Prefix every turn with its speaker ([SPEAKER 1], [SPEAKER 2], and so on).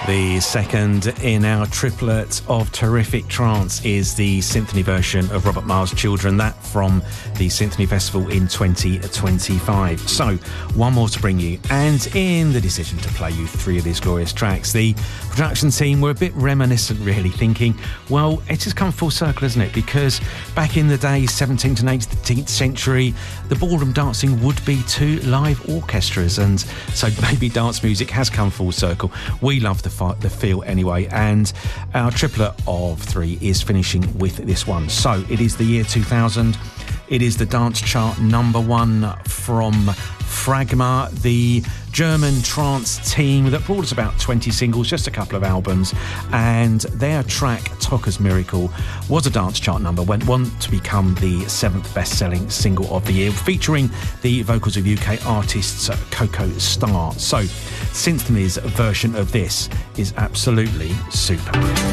[SPEAKER 1] The second in our triplet of terrific trance is the symphony version of Robert Miles' Children, that from the Symphony Festival in 2025. So, one more to bring you, and in the decision to play you three of these glorious tracks, the production team were a bit reminiscent, really, thinking, well, it has come full circle, isn't it? Because back in the day, 17th and 18th century, the ballroom dancing would be to live orchestras, and so maybe dance music has come full circle. We love the feel anyway, and our triplet of three is finishing with this one. So it is the year 2000. It is the dance chart #1 from Fragma, the German trance team that brought us about 20 singles, just a couple of albums, and their track Tokka's Miracle was a dance chart number, went on to become the 7th best-selling single of the year, featuring the vocals of UK artists Coco Star. So Synthnomy's version of this is absolutely superb.